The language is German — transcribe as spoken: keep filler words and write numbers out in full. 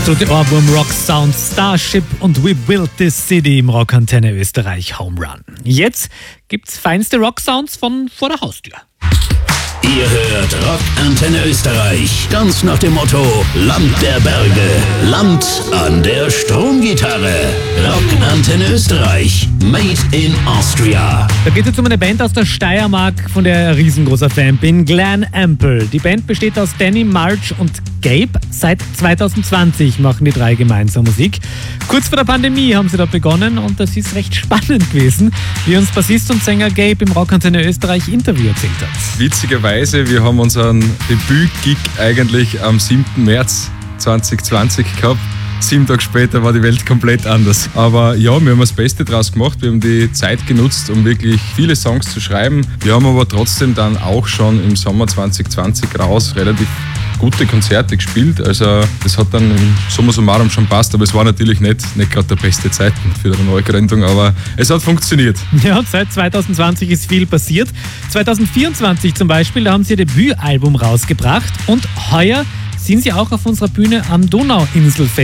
So, der Ohrwurm Rock Sound Starship und We Built This City im Rockantenne Österreich Home Run. Jetzt gibt's feinste Rock Sounds von vor der Haustür. Ihr hört Rockantenne Österreich, ganz nach dem Motto Land der Berge, Land an der Stromgitarre. Rockantenne Österreich, made in Austria. Da geht es um eine Band aus der Steiermark, von der ich ein riesengroßer Fan bin, Glen Ample. Die Band besteht aus Danny, Marge und Gabe. Seit zwanzig zwanzig machen die drei gemeinsam Musik. Kurz vor der Pandemie haben sie da begonnen und das ist recht spannend gewesen, wie uns Bassist und Sänger Gabe im Rockantenne Österreich Interview erzählt hat. Witzigerweise, wir haben unseren Debüt-Gig eigentlich am siebten März zwanzig zwanzig gehabt. Sieben Tage später war die Welt komplett anders. Aber ja, wir haben das Beste draus gemacht. Wir haben die Zeit genutzt, um wirklich viele Songs zu schreiben. Wir haben aber trotzdem dann auch schon im Sommer zwanzig zwanzig raus relativ gute Konzerte gespielt. Also das hat dann im Summa summarum schon passt. Aber es war natürlich nicht, nicht gerade der beste Zeitpunkt für eine Neugründung. Aber es hat funktioniert. Ja, seit zwanzig zwanzig ist viel passiert. zwanzig vierundzwanzig zum Beispiel, da haben sie ihr Debütalbum rausgebracht. Und heuer sind sie auch auf unserer Bühne am Donauinselfest.